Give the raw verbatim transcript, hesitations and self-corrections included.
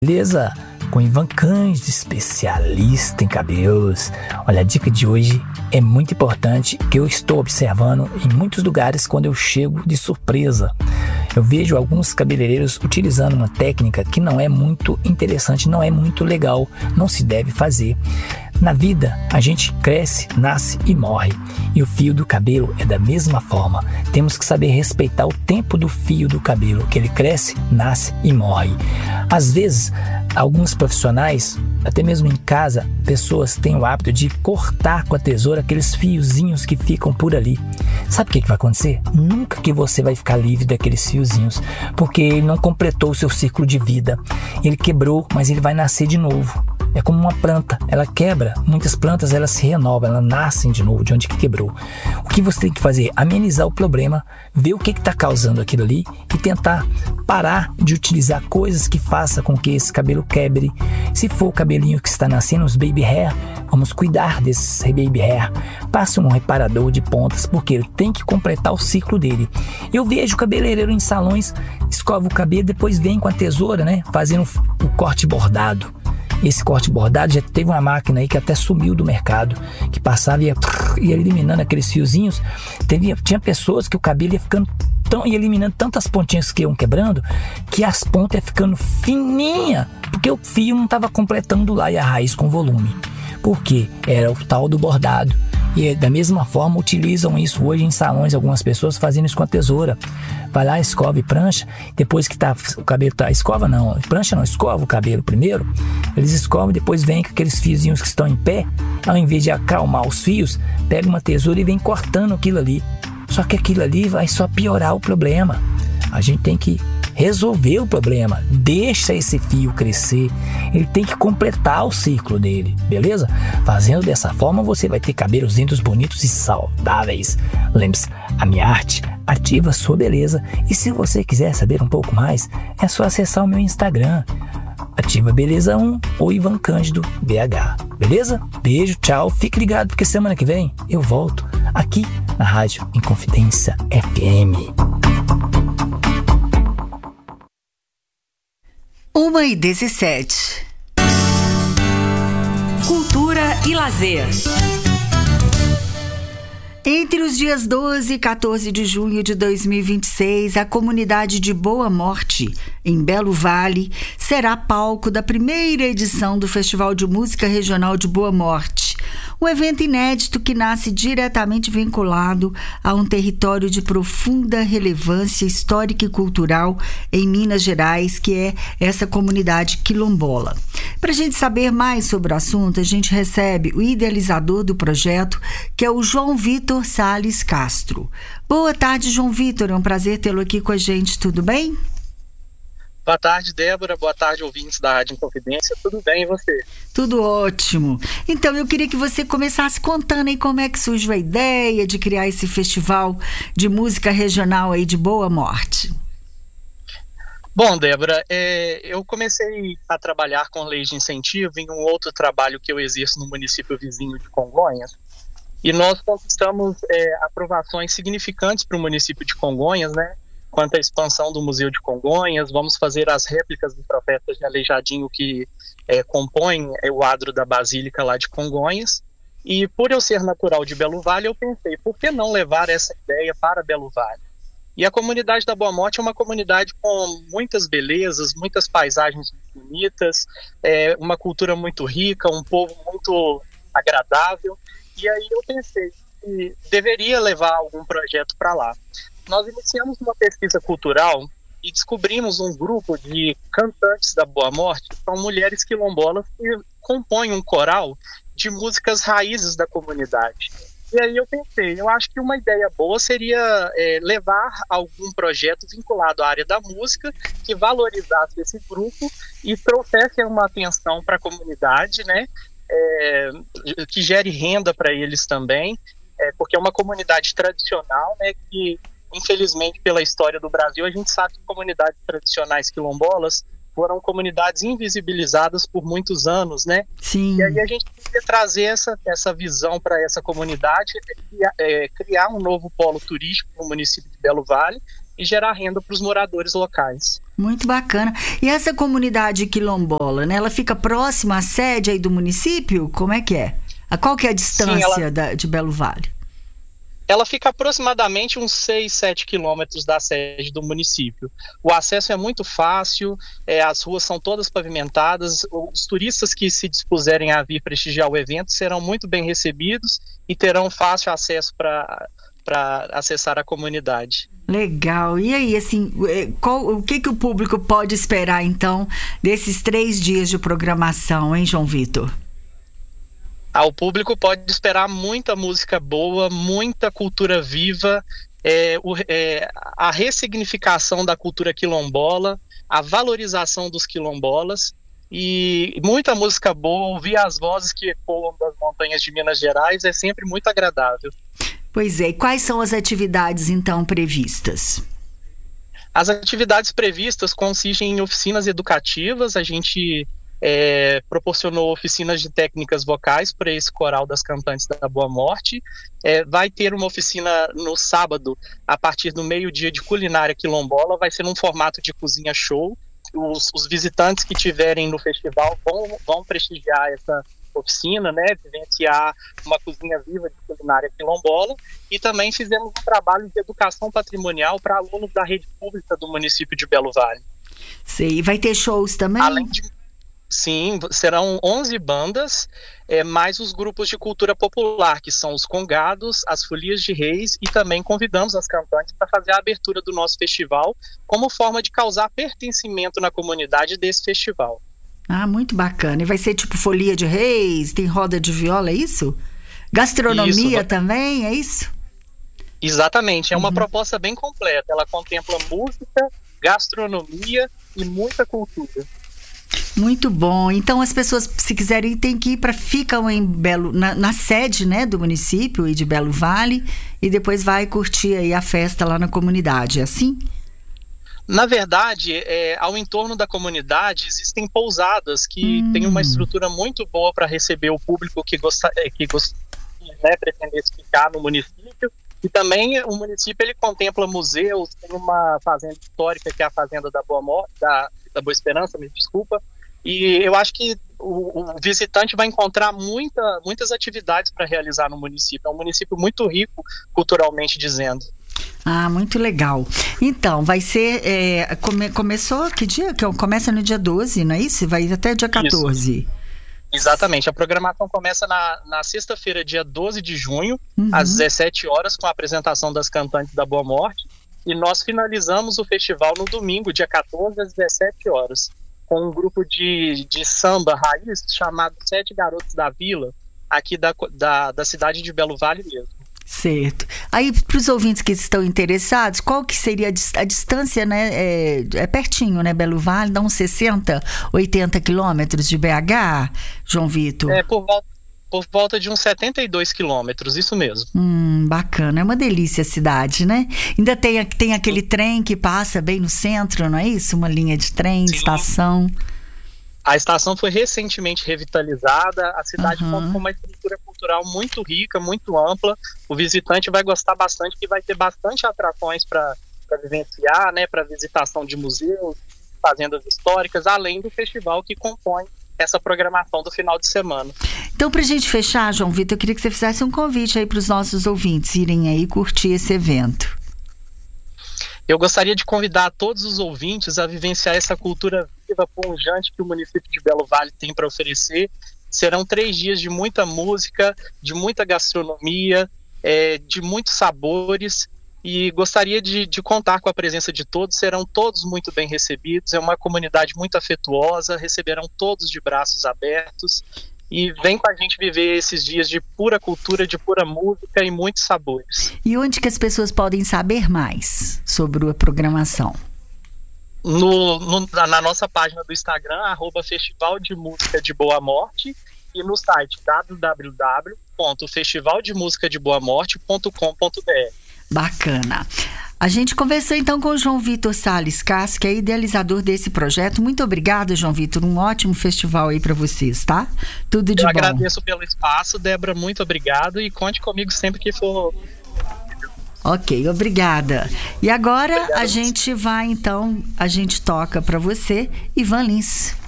Beleza? Com Ivan Cândido, especialista em cabelos. Olha, a dica de hoje é muito importante, que eu estou observando em muitos lugares quando eu chego de surpresa. Eu vejo alguns cabeleireiros utilizando uma técnica que não é muito interessante, não é muito legal, não se deve fazer. Na vida, a gente cresce, nasce e morre. E o fio do cabelo é da mesma forma. Temos que saber respeitar o tempo do fio do cabelo, que ele cresce, nasce e morre. Às vezes, alguns profissionais, até mesmo em casa, pessoas têm o hábito de cortar com a tesoura aqueles fiozinhos que ficam por ali. Sabe o que, que vai acontecer? Nunca que você vai ficar livre daqueles fiozinhos, porque ele não completou o seu ciclo de vida. Ele quebrou, mas ele vai nascer de novo. É como uma planta, ela quebra, muitas plantas elas se renovam, elas nascem de novo de onde que quebrou. O que você tem que fazer? Amenizar o problema, ver o que está causando aquilo ali e tentar parar de utilizar coisas que façam com que esse cabelo quebre. Se for o cabelinho que está nascendo, os baby hair, vamos cuidar desses baby hair. Passe um reparador de pontas, porque ele tem que completar o ciclo dele. Eu vejo cabeleireiro em salões, escova o cabelo, depois vem com a tesoura, né, fazendo o corte bordado. Esse corte bordado já teve uma máquina aí que até sumiu do mercado, que passava e ia, ia eliminando aqueles fiozinhos. Teve, tinha pessoas que o cabelo ia ficando tão, ia eliminando tantas pontinhas que iam quebrando, que as pontas iam ficando fininhas, porque o fio não estava completando lá e a raiz com volume. Por quê? Era o tal do bordado. E da mesma forma utilizam isso hoje em salões, algumas pessoas fazendo isso com a tesoura. Vai lá, escova e prancha, depois que tá, o cabelo tá, escova não, prancha não, escova o cabelo primeiro, eles escovam e depois vem com aqueles fiozinhos que estão em pé, ao invés de acalmar os fios, pega uma tesoura e vem cortando aquilo ali. Só que aquilo ali vai só piorar o problema. A gente tem que resolver o problema, deixa esse fio crescer, ele tem que completar o ciclo dele, beleza? Fazendo dessa forma você vai ter cabelos lindos, bonitos e saudáveis. Lembre-se, a minha arte ativa sua beleza, e se você quiser saber um pouco mais, é só acessar o meu Instagram, Ativa Beleza um ou Ivan Cândido B H, beleza? Beijo, tchau, fique ligado porque semana que vem eu volto aqui na Rádio Inconfidência F M. uma e dezessete. Cultura e lazer. Entre os dias doze e quatorze de junho de dois mil e vinte e seis, a comunidade de Boa Morte, em Belo Vale, será palco da primeira edição do Festival de Música Regional de Boa Morte, um evento inédito que nasce diretamente vinculado a um território de profunda relevância histórica e cultural em Minas Gerais, que é essa comunidade quilombola. Para a gente saber mais sobre o assunto, a gente recebe o idealizador do projeto, que é o João Vitor Salles Castro. Boa tarde, João Vitor, é um prazer tê-lo aqui com a gente, tudo bem? Boa tarde, Débora. Boa tarde, ouvintes da Rádio Inconfidência. Tudo bem, e você? Tudo ótimo. Então, eu queria que você começasse contando aí como é que surgiu a ideia de criar esse festival de música regional aí de Boa Morte. Bom, Débora, é, eu comecei a trabalhar com leis de incentivo em um outro trabalho que eu exerço no município vizinho de Congonhas. E nós conquistamos é, aprovações significantes para o município de Congonhas, né? Quanto à expansão do Museu de Congonhas, vamos fazer as réplicas do Profeta de Aleijadinho que é, compõem é, o adro da Basílica lá de Congonhas. E por eu ser natural de Belo Vale, eu pensei, por que não levar essa ideia para Belo Vale? E a comunidade da Boa Morte é uma comunidade com muitas belezas, muitas paisagens bonitas, é, uma cultura muito rica, um povo muito agradável. E aí eu pensei que deveria levar algum projeto para lá. Nós iniciamos uma pesquisa cultural e descobrimos um grupo de cantantes da Boa Morte, são mulheres quilombolas que compõem um coral de músicas raízes da comunidade. E aí eu pensei, eu acho que uma ideia boa seria é, levar algum projeto vinculado à área da música que valorizasse esse grupo e trouxesse uma atenção para a comunidade, né, é, que gere renda para eles também, é, porque é uma comunidade tradicional, né, que infelizmente pela história do Brasil a gente sabe que comunidades tradicionais quilombolas foram comunidades invisibilizadas por muitos anos, né? Sim. E aí a gente queria trazer essa, essa visão para essa comunidade, é, é, criar um novo polo turístico no município de Belo Vale, e gerar renda para os moradores locais. Muito bacana. E essa comunidade quilombola, né, ela fica próxima à sede aí do município? Como é que é? A qual que é a distância Sim, ela... da, de Belo Vale? Ela fica aproximadamente uns seis, sete quilômetros da sede do município. O acesso é muito fácil, é, as ruas são todas pavimentadas, os turistas que se dispuserem a vir prestigiar o evento serão muito bem recebidos e terão fácil acesso para para acessar a comunidade. Legal. E aí, assim, qual, o que, que o público pode esperar, então, desses três dias de programação, hein, João Vitor? Ah, o público pode esperar muita música boa, muita cultura viva, é, o, é, a ressignificação da cultura quilombola, a valorização dos quilombolas e muita música boa. Ouvir as vozes que ecoam das montanhas de Minas Gerais é sempre muito agradável. Pois é, e quais são as atividades então previstas? As atividades previstas consistem em oficinas educativas. A gente É, proporcionou oficinas de técnicas vocais para esse coral das cantantes da Boa Morte. É, vai ter uma oficina no sábado, a partir do meio-dia, de culinária quilombola. Vai ser num formato de cozinha show. Os, os visitantes que tiverem no festival vão, vão prestigiar essa oficina, né, vivenciar uma cozinha viva de culinária quilombola. E também fizemos um trabalho de educação patrimonial para alunos da rede pública do município de Belo Vale. Sei, vai ter shows também? Além de Sim, serão onze bandas, é, mais os grupos de cultura popular, que são os congados, as folias de reis, e também convidamos as cantantes para fazer a abertura do nosso festival, como forma de causar pertencimento na comunidade desse festival. Ah, muito bacana. E vai ser tipo folia de reis, tem roda de viola, é isso? Gastronomia isso. também, é isso? Exatamente, é uma uhum. proposta bem completa. Ela contempla música, gastronomia e muita cultura. Muito bom. Então as pessoas, se quiserem, tem que ir para ficam em Belo, na, na sede, né, do município e de Belo Vale, e depois vai curtir aí a festa lá na comunidade, é assim? Na verdade, é, ao entorno da comunidade existem pousadas que hum. têm uma estrutura muito boa para receber o público que gosta, que gosta, né, pretendesse ficar no município. E também o município ele contempla museus, tem uma fazenda histórica que é a Fazenda da Boa Morte, da, da Boa Esperança, me desculpa. E eu acho que o, o visitante vai encontrar muita, muitas atividades para realizar no município. É um município muito rico, culturalmente dizendo. Ah, muito legal. Então, vai ser... É, come, começou, que dia? Começa no dia doze, não é isso? Vai até dia quatorze. Isso. Exatamente, a programação começa na, na sexta-feira, dia doze de junho, uhum. às dezessete horas, com a apresentação das cantantes da Boa Morte, e nós finalizamos o festival no domingo, dia quatorze, às dezessete horas, com um grupo de, de samba raiz chamado Sete Garotos da Vila, aqui da, da, da cidade de Belo Vale mesmo. Certo. Aí, para os ouvintes que estão interessados, qual que seria a, a distância, né? É, é pertinho, né? Belo Vale, dá uns sessenta, oitenta quilômetros de B H, João Vitor? É, por volta, por volta de uns setenta e dois quilômetros, isso mesmo. Hum, bacana, é uma delícia a cidade, né? Ainda tem, tem aquele trem que passa bem no centro, não é isso? Uma linha de trem, Sim. estação. A estação foi recentemente revitalizada, a cidade uhum. conta com uma estrutura cultural muito rica, muito ampla. O visitante vai gostar bastante, que vai ter bastante atrações para vivenciar, né, para visitação de museus, fazendas históricas, além do festival que compõe essa programação do final de semana. Então, para a gente fechar, João Vitor, eu queria que você fizesse um convite aí para os nossos ouvintes irem aí curtir esse evento. Eu gostaria de convidar todos os ouvintes a vivenciar essa cultura viva, pujante que o município de Belo Vale tem para oferecer. Serão três dias de muita música, de muita gastronomia, é, de muitos sabores, e gostaria de, de contar com a presença de todos. Serão todos muito bem recebidos, é uma comunidade muito afetuosa, receberão todos de braços abertos. E vem com a gente viver esses dias de pura cultura, de pura música e muitos sabores. E onde que as pessoas podem saber mais sobre a programação? No, no, na nossa página do Instagram, arroba Festival de Música de Boa Morte, e no site w w w ponto festival de música de boa morte ponto com ponto b r. Bacana. A gente conversou então com o João Vitor Salles Cássio, que é idealizador desse projeto. Muito obrigada, João Vitor. Um ótimo festival aí para vocês, tá? Tudo de Eu bom. agradeço pelo espaço, Débora. Muito obrigado e conte comigo sempre que for. Ok, obrigada. E agora Obrigado. A gente vai, então, a gente toca para você, Ivan Lins.